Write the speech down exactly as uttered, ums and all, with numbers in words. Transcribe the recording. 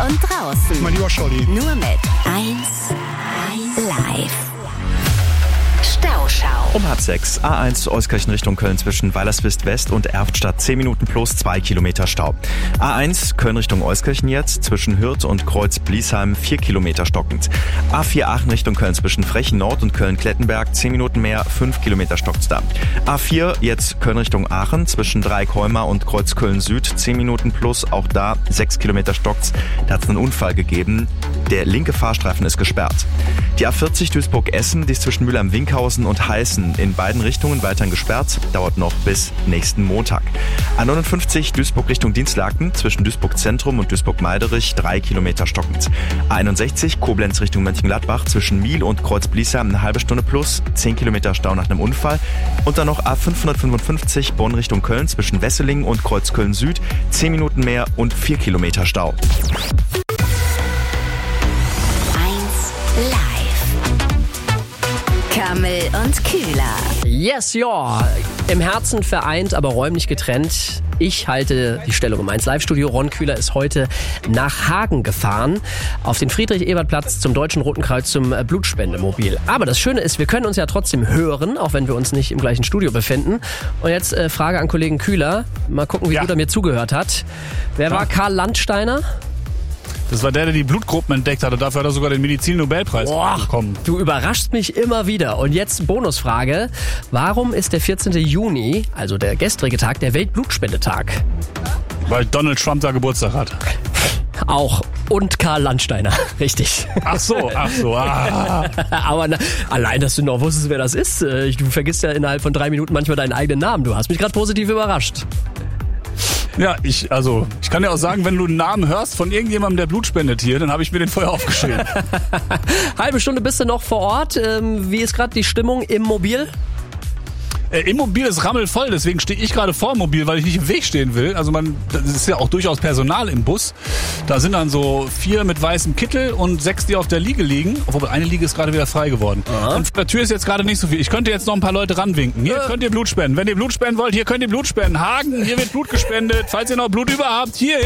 und draußen. Mein lieber Scholli. Nur mit eins live. Stauschau. Um halb sechs, A eins Euskirchen Richtung Köln zwischen Weilerswist West und Erftstadt zehn Minuten plus zwei Kilometer Stau. A eins Köln Richtung Euskirchen jetzt zwischen Hürth und Kreuz-Bliesheim vier Kilometer stockend. A vier Aachen Richtung Köln zwischen Frechen Nord und Köln-Klettenberg zehn Minuten mehr, fünf Kilometer stockt's da. A vier jetzt Köln Richtung Aachen zwischen Dreieckholmer und Kreuz-Köln Süd zehn Minuten plus, auch da sechs Kilometer stockt's. Da hat's einen Unfall gegeben. Der linke Fahrstreifen ist gesperrt. Die A vierzig Duisburg-Essen, die ist zwischen Mülheim-Winkhausen und Heißen in beiden Richtungen weiterhin gesperrt, dauert noch bis nächsten Montag. A neunundfünfzig Duisburg Richtung Dienstlaken zwischen Duisburg Zentrum und Duisburg-Meiderich drei Kilometer stockend. A einundsechzig Koblenz Richtung Mönchengladbach zwischen Miel und Kreuz-Bliesheim eine halbe Stunde plus, zehn Kilometer Stau nach einem Unfall. Und dann noch A fünfhundertfünfundfünfzig Bonn Richtung Köln zwischen Wesseling und Kreuz-Köln Süd, zehn Minuten mehr und vier Kilometer Stau. Kammel und Kühler. Yes, ja. Im Herzen vereint, aber räumlich getrennt. Ich halte die Stellung im eins Live-Studio. Ron Kühler ist heute nach Hagen gefahren, auf den Friedrich-Ebert-Platz zum Deutschen Roten Kreuz zum Blutspendemobil. Aber das Schöne ist, wir können uns ja trotzdem hören, auch wenn wir uns nicht im gleichen Studio befinden. Und jetzt äh, Frage an Kollegen Kühler. Mal gucken, wie Ja. gut er mir zugehört hat. Wer Ja. war Karl Landsteiner? Das war der, der die Blutgruppen entdeckt hat und dafür hat er sogar den Medizin-Nobelpreis bekommen. Du überraschst mich immer wieder. Und jetzt Bonusfrage. Warum ist der vierzehnten Juni, also der gestrige Tag, der Weltblutspendetag? Weil Donald Trump da Geburtstag hat. Auch. Und Karl Landsteiner. Richtig. Ach so, ach so. Ah. Aber na, allein, dass du noch wusstest, wer das ist. äh, Du vergisst ja innerhalb von drei Minuten manchmal deinen eigenen Namen. Du hast mich gerade positiv überrascht. Ja, ich, also, ich kann dir auch sagen, wenn du einen Namen hörst von irgendjemandem, der Blut spendet hier, dann habe ich mir den vorher aufgeschrieben. Halbe Stunde bist du noch vor Ort. Ähm, wie ist gerade die Stimmung im Mobil? Äh, Im Mobil ist rammelvoll, deswegen stehe ich gerade vor dem Mobil, weil ich nicht im Weg stehen will. Also man, das ist ja auch durchaus Personal im Bus. Da sind dann so vier mit weißem Kittel und sechs, die auf der Liege liegen. Obwohl eine Liege ist gerade wieder frei geworden. Aha. Und vor der Tür ist jetzt gerade nicht so viel. Ich könnte jetzt noch ein paar Leute ranwinken. Hier Äh. könnt ihr Blut spenden. Wenn ihr Blut spenden wollt, hier könnt ihr Blut spenden. Hagen, hier wird Blut gespendet. Falls ihr noch Blut über habt, hier